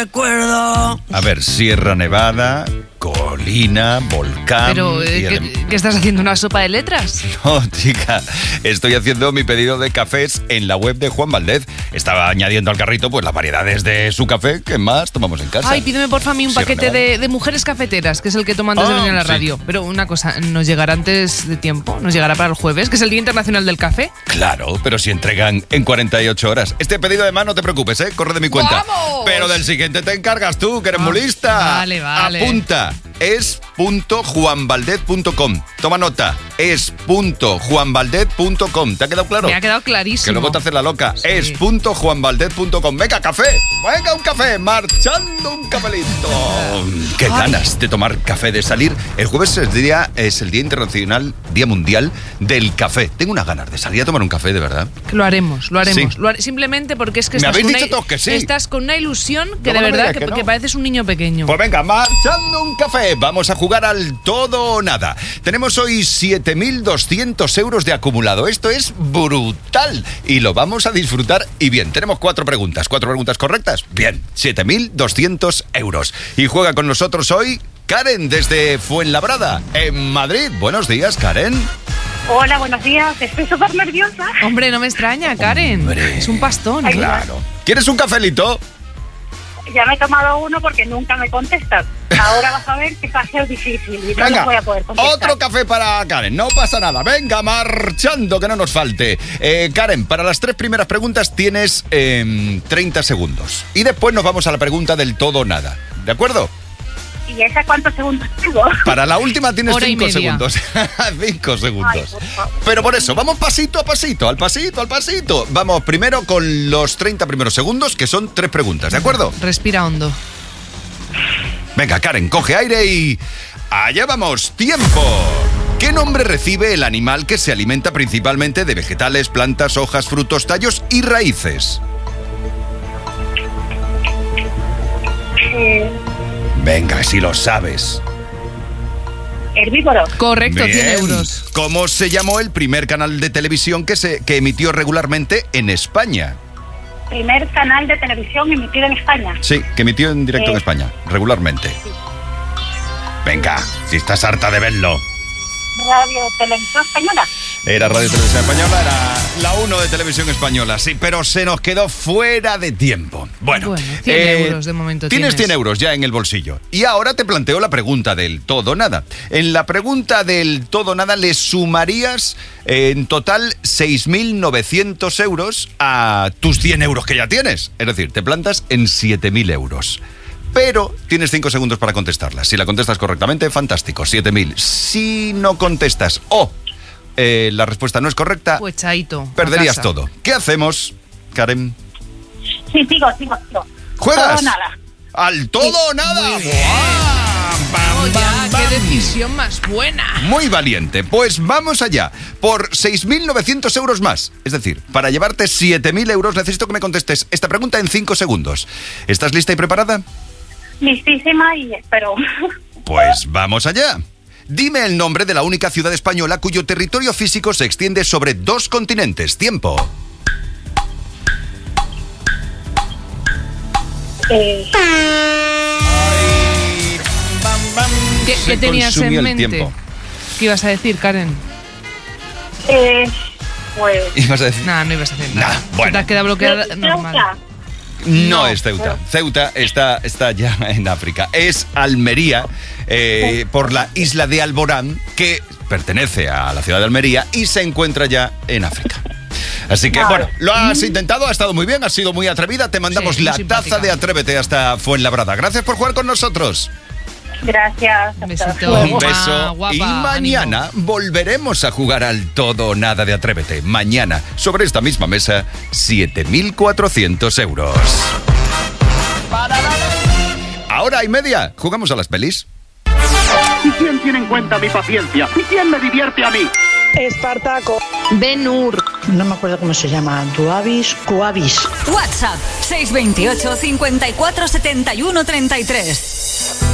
recuerdo. A ver, Sierra Nevada, colina, volcán... Pero, ¿qué estás haciendo? ¿Una sopa de letras? No, chica, estoy haciendo mi pedido de cafés en la web de Juan Valdez. Estaba añadiendo al carrito pues las variedades de su café que más tomamos en casa. Ay, pídeme porfa a mí un paquete de mujeres cafeteras, que es el que tomo antes de venir a la radio. Sí. Pero una cosa, ¿nos llegará antes de tiempo? ¿Nos llegará para el jueves, que es el Día Internacional del Café? Claro, pero si entregan en 48 horas. Este pedido además no te preocupes, corre de mi cuenta. ¡Vamos! Pero del siguiente te encargas tú, que eres muy lista. Vale. Apunta, es.juanvaldez.com. Toma nota, es.juanvaldez.com. ¿Te ha quedado claro? Me ha quedado clarísimo. Que luego te haces la loca. Sí. Es.juanvaldez.com. Venga, café. Venga, un café. Marchando un cafelito. Qué ganas de tomar café, de salir. El jueves es el Día Internacional, Día Mundial del Café. Tengo unas ganas de salir a tomar un café, de verdad. Que lo haremos. Sí. Simplemente porque es que Me estás habéis con, dicho todos que sí. estás con una ilusión que Luego de no me verdad digas que no. que pareces un niño pequeño. Pues venga, marchando un café. Vamos a jugar al todo o nada. Tenemos hoy 7.200 euros de acumulado. Esto es brutal y lo vamos a disfrutar y bien. Tenemos 4 preguntas. 4 preguntas correctas. Bien, 7.200 euros. Y juega con nosotros hoy Karen desde Fuenlabrada, en Madrid. Buenos días, Karen. Hola, buenos días. Estoy súper nerviosa. Hombre, no me extraña, Karen. Hombre. Es un pastón. Ay, Claro. ¿Quieres un cafelito? Ya me he tomado uno porque nunca me contestas. Ahora vas a ver que va a ser difícil y no Venga, lo voy a poder contestar. otro café para Karen, no pasa nada. Venga, marchando, que no nos falte. Karen, para las 3 primeras preguntas tienes 30 segundos. Y después nos vamos a la pregunta del todo o nada. ¿De acuerdo? ¿Y esa cuántos segundos tengo? Para la última tienes Hora y 5 media. segundos. 5 segundos. Ay, por favor. Pero por eso, vamos pasito a pasito, al pasito. Vamos primero con los 30 primeros segundos, que son 3 preguntas, ¿de acuerdo? Respira hondo. Venga, Karen, coge aire y... ¡allá vamos! ¡Tiempo! ¿Qué nombre recibe el animal que se alimenta principalmente de vegetales, plantas, hojas, frutos, tallos y raíces? Venga, si lo sabes. Herbívoro. Correcto, Bien. 100 euros. ¿Cómo se llamó el primer canal de televisión que emitió regularmente en España? Primer canal de televisión emitido en España. Sí, que emitió en directo en España, regularmente. Venga, si estás harta de verlo. Radio Televisión Española. Era Radio Televisión Española, era la 1 de Televisión Española, sí, pero se nos quedó fuera de tiempo. Bueno, 100 euros de momento tienes 100 euros ya en el bolsillo. Y ahora te planteo la pregunta del todo o nada. En la pregunta del todo o nada le sumarías en total 6.900 euros a tus 100 euros que ya tienes. Es decir, te plantas en 7.000 euros. Pero tienes 5 segundos para contestarla. Si la contestas correctamente, fantástico, 7.000. Si no contestas o la respuesta no es correcta, Pues chaito. perderías a casa. todo. ¿Qué hacemos, Karen? Sí, sigo. ¿Juegas? Todo o nada. ¿Al todo o nada? Muy bien. ¡Guau! ¡Bam, Oh, ya, bam, bam! qué decisión más buena. Muy valiente. Pues vamos allá. Por 6.900 euros más. Es decir, para llevarte 7.000 euros necesito que me contestes esta pregunta en 5 segundos. ¿Estás lista y preparada? Listísima y espero. Pues vamos allá. Dime el nombre de la única ciudad española cuyo territorio físico se extiende sobre 2 continentes. Tiempo. ¿Qué Se tenías consumió en el mente? tiempo. ¿Qué ibas a decir, Karen? Pues... ¿Ibas a decir? Nada, no ibas a decir nada. Nah, bueno. Te has quedado bloqueada. Ceuta. Normal. No No. es Ceuta. Ceuta está ya en África. Es Almería, por la isla de Alborán, que pertenece a la ciudad de Almería y se encuentra ya en África. Así que, Vale. bueno, lo has intentado, ha estado muy bien, has sido muy atrevida. Te mandamos Sí, muy la simpática. taza de Atrévete hasta Fuenlabrada. Gracias por jugar con nosotros. Gracias. Un besito. Hasta luego. Un beso. guapa, Y mañana volveremos a jugar al todo o nada de Atrévete. Mañana, sobre esta misma mesa, 7.400 euros. Ahora y media, ¿jugamos a las pelis? ¿Y quién tiene en cuenta mi paciencia? ¿Y quién me divierte a mí? Espartaco. Ben-Hur. No me acuerdo cómo se llama. Duavis, Cuavis. WhatsApp 628 54 71 33.